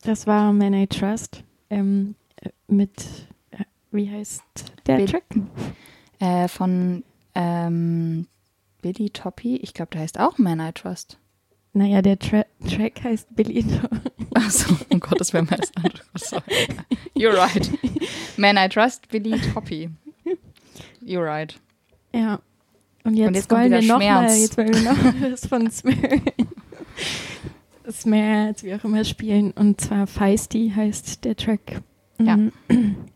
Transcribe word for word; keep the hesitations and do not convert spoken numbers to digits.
Das war Man I Trust ähm, mit, äh, wie heißt der Bill- Track? Äh, von ähm, Billy Toppy. Ich glaube, der heißt auch Man I Trust. Naja, der Tra- Track heißt Billy. Achso, um Gottes Willen. Sorry. You're right. Man I Trust, Billy Toppy. You're right. Ja. Und jetzt, Und jetzt kommt wollen wir wieder noch mal, Schmerz. jetzt wollen wir noch was von Smell. Smerz, wie auch immer, spielen. Und zwar Feisty heißt der Track. Ja. Mhm.